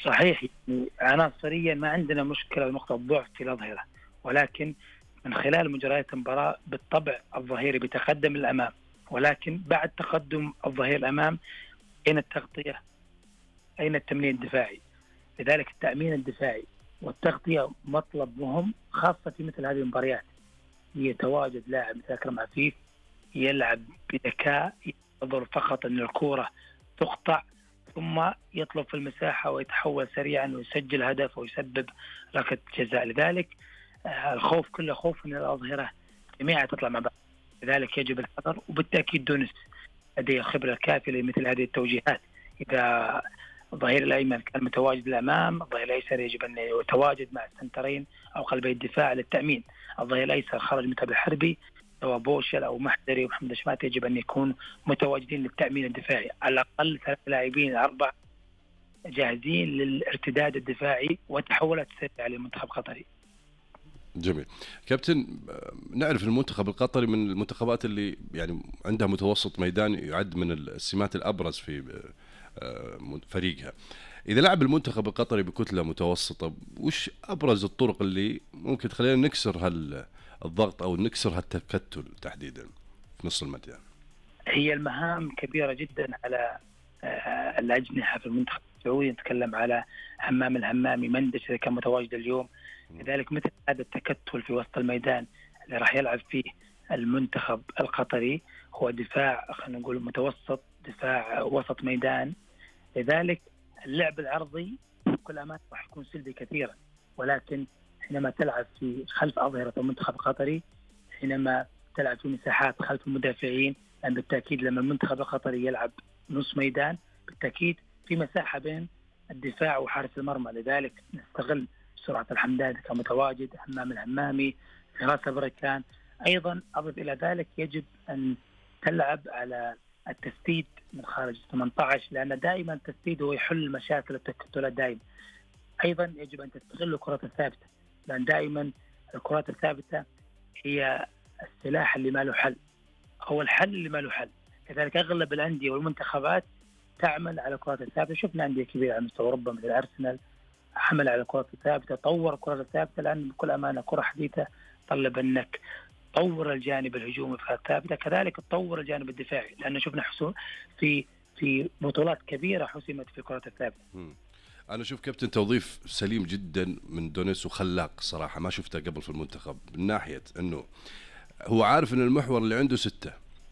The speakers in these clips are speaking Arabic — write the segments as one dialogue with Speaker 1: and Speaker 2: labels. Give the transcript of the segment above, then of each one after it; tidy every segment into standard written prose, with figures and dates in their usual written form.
Speaker 1: صحيح، يعني عناصريا ما عندنا مشكلة ونقطة ضعف في الأظهرة، ولكن من خلال مجريات المباراة بالطبع الظهيري بيتقدم للأمام، ولكن بعد تقدم الظهير الأمام أين التغطية؟ أين التمرين الدفاعي؟ لذلك التأمين الدفاعي والتغطية مطلب مهم، خاصة في مثل هذه المباريات. يتواجد لاعب مثل أكرم عفيف يلعب بذكاء، ينظر فقط أن الكرة تقطع ثم يطلب في المساحة ويتحول سريعا ويسجل هدف ويسبب ركلة جزاء. لذلك الخوف كله خوف من الأظهرة جميعها تطلع مع بعض، لذلك يجب الحذر. وبالتأكيد تونس لديه الخبرة الكافية لمثل هذه التوجيهات. إذا الظهير الأيمن كان متواجد الأمام، الظهير الأيسر يجب أن يتواجد مع السنترين أو قلبي الدفاع للتأمين. الظهير الأيسر خرج متعب الحربي سواء بوشل أو محدري ومحمد شمات يجب أن يكون متواجدين للتأمين الدفاعي، على الأقل 3 لاعبين 4 جاهزين للارتداد الدفاعي والتحولات السريعة للمنتخب القطري.
Speaker 2: جميل كابتن، نعرف المنتخب القطري من المنتخبات اللي يعني عندها متوسط ميدان يعد من السمات الأبرز في فريقها. إذا لعب المنتخب القطري بكتلة متوسطة، وش أبرز الطرق اللي ممكن تخلينا نكسر الضغط أو نكسر هالتكتل تحديدا في نص الميدان؟
Speaker 1: هي المهام كبيرة جدا على الأجنحة في المنتخب السعودي. نتكلم على همام الهمامي، مندش إذا كان متواجد اليوم. لذلك مثل هذا التكتل في وسط الميدان اللي راح يلعب فيه المنتخب القطري هو دفاع، خلينا نقول متوسط، دفاع وسط ميدان. لذلك اللعب العرضي بكل أمانة راح يكون سلبي كثيرا، ولكن حينما تلعب في خلف أظهرة المنتخب القطري، حينما تلعب في مساحات خلف المدافعين، لأن بالتأكيد لما المنتخب القطري يلعب نص ميدان بالتأكيد في مساحة بين الدفاع وحارس المرمى. لذلك نستغل سرعة الحمداني كمتواجد، همام الهمامي، فراس البركان. أيضا أضف إلى ذلك يجب أن تلعب على التسديد من خارج 18، لأن دائما التسديد هو يحل مشاكل التكتلات دائما. أيضا يجب أن تستغل الكرات الثابتة، لأن دائما الكرات الثابتة هي السلاح اللي ما له حل، هو الحل اللي ما له حل. لذلك أغلب الأندية والمنتخبات تعمل على الكرات الثابتة. شفنا أندية كبيرة على مستوى أوروبا مثل أرسنال عمل على الكرات الثابتة، طور الكرات الثابتة، لأن بكل أمانة كرة حديثة تطلب أنك تطور الجانب الهجومي في الثابتة، كذلك تطور الجانب الدفاعي، لأن شفنا حصول في بطولات كبيرة حسمت في الكرات الثابتة.
Speaker 2: أنا أشوف كابتن توظيف سليم جدا من دونيس وخلاق صراحة، ما شفته قبل في المنتخب، من ناحية أنه هو عارف أن المحور اللي عنده 6،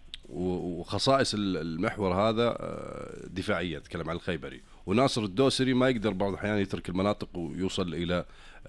Speaker 2: وخصائص المحور هذا دفاعية. تكلم عن الخيبري وناصر الدوسري، ما يقدر بعض الأحيان يترك المناطق ويوصل إلى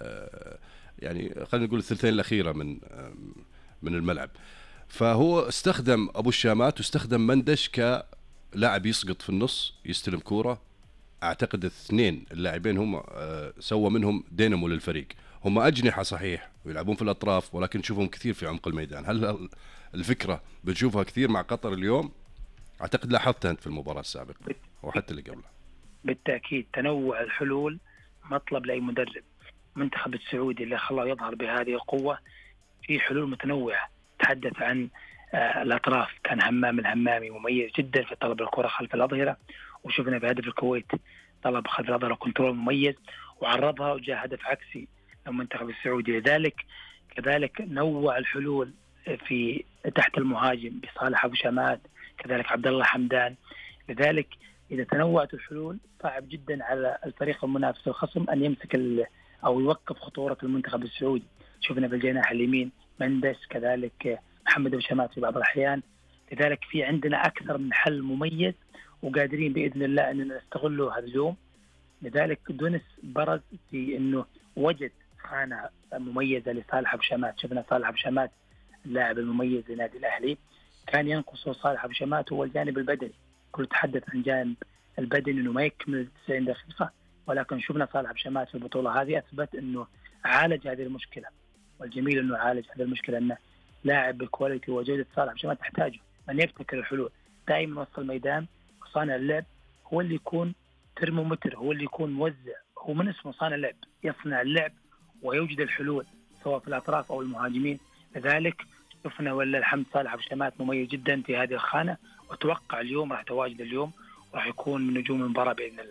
Speaker 2: يعني خلينا نقول الثلثين الأخيرة من الملعب. فهو استخدم أبو الشامات واستخدم مندش كلاعب يسقط في النص يستلم كورة. أعتقد 2 اللاعبين هم سوى منهم دينامو للفريق. هم أجنحة صحيح ويلعبون في الأطراف، ولكن نشوفهم كثير في عمق الميدان. هل الفكرة بنشوفها كثير مع قطر اليوم؟ أعتقد لاحظتها أنت في المباراة السابقة وحتى اللي قبلها.
Speaker 1: بالتأكيد تنوع الحلول مطلب لأي مدرب. المنتخب السعودي اللي خلاه يظهر بهذه القوة في حلول متنوعة. تحدث عن الأطراف، كان همام الهمامي مميز جدا في طلب الكرة خلف الأظهرة، وشفنا في هدف الكويت طلب خلف الأظهرة كنترول مميز وعرضها وجاء هدف عكسي للمنتخب السعودي. لذلك كذلك نوع الحلول في تحت المهاجم بصالح أبو شامات، كذلك عبد الله حمدان. لذلك إذا تنوعت الحلول صعب جدا على الفريق المنافس الخصم أن يمسك أو يوقف خطورة المنتخب السعودي. شفنا بالجناح اليمين مندس، كذلك محمد أبو شامات في بعض الأحيان. لذلك في عندنا أكثر من حل مميز وقادرين بإذن الله أننا نستغله هذا اليوم. لذلك دونس برز في أنه وجد خانة مميزة لصالح أبو شامات. شفنا صالح أبو شامات اللاعب المميز لنادي الأهلي، كان ينقصه صالح أبو شامات هو الجانب البدني. كل تحدث عن جانب البدني أنه ما يكمل 90 دقيقة، ولكن شفنا صالح أبو شامات في البطولة هذه أثبت أنه عالج هذه المشكلة. والجميل أنه عالج هذه المشكلة، أنه لاعب بالكواليتي وجودة صالح أبو شامات تحتاجه من يبتكر الحلول دائما وسط الميدان. وصانع اللعب هو اللي يكون ترمومتر، هو اللي يكون موزع، هو من اسمه صانع اللعب، يصنع اللعب ويوجد الحلول سواء في الأطراف أو المهاجمين. لذلك شفنا ولا الحمد صالح أبو شامات مميز جدا في هذه الخانة، وتوقع اليوم راح تواجد اليوم وراح يكون من نجوم المباراة بإذن الله.
Speaker 2: جميل.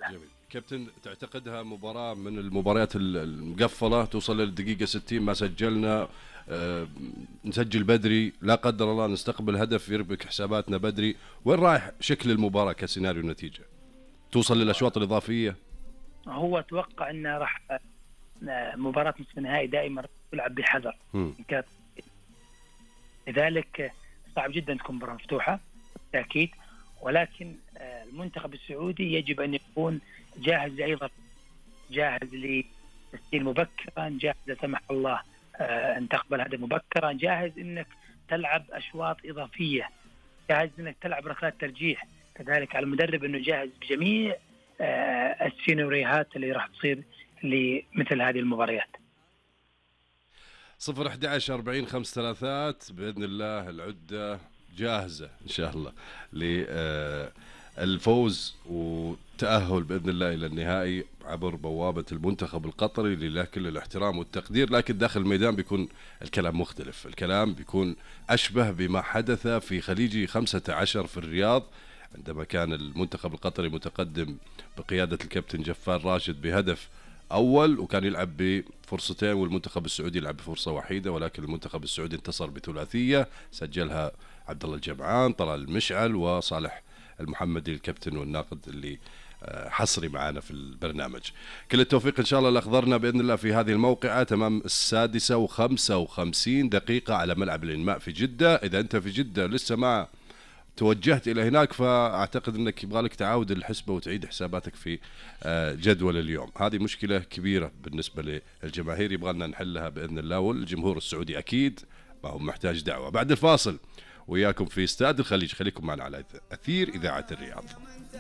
Speaker 2: كابتن تعتقدها مباراة من المباريات المقفلة توصل للدقيقة 60 ما سجلنا، نسجل بدري لا قدر الله نستقبل هدف يربك حساباتنا بدري، وين رايح شكل المباراة كسيناريو نتيجة؟ توصل للأشواط الإضافية؟
Speaker 1: هو أتوقع أنه راح مباراة نصف النهائي دائما تلعب بحذر، لذلك صعب جدا تكون مباراة مفتوحة بالتأكيد، ولكن المنتخب السعودي يجب أن يكون جاهز لأي ظرف، جاهز للتسجيل مبكرا، جاهز لا سمح الله أن تقبل هدف مبكرا، جاهز أنك تلعب أشواط إضافية، جاهز أنك تلعب ركلات ترجيح. كذلك على المدرب أنه جاهز بجميع السيناريوهات اللي راح تصير لمثل هذه المباريات.
Speaker 2: 0-11 40 5 3 بإذن الله العدة جاهزة إن شاء الله للفوز وتأهل بإذن الله إلى النهائي عبر بوابة المنتخب القطري اللي له كل الاحترام والتقدير. لكن داخل الميدان بيكون الكلام مختلف، الكلام بيكون أشبه بما حدث في خليجي 15 في الرياض عندما كان المنتخب القطري متقدم بقيادة الكابتن جفار راشد بهدف أول، وكان يلعب بفرصتين والمنتخب السعودي يلعب بفرصة وحيدة، ولكن المنتخب السعودي انتصر بثلاثية سجلها عبد الله الجمعان، طلال المشعل، وصالح المحمدي الكابتن والناقد اللي حصري معنا في البرنامج. كل التوفيق إن شاء الله لأخضرنا بإذن الله في هذه الموقعة تمام 6:55 على ملعب الإنماء في جدة. إذا أنت في جدة لسه ما توجهت إلى هناك فأعتقد أنك يبغالك تعاود الحسبة وتعيد حساباتك في جدول اليوم. هذه مشكلة كبيرة بالنسبة للجماهير يبغالنا نحلها بإذن الله، والجمهور السعودي أكيد ما هو محتاج دعوة. بعد الفاصل وياكم في استاد الخليج، خليكم معنا على أثير إذاعة الرياض.